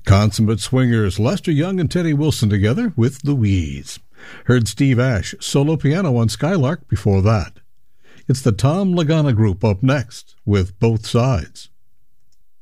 Consummate swingers Lester Young and Teddy Wilson together with Louise. Heard Steve Ash solo piano on Skylark before that. It's the Tom Lagana Group up next with Both Sides.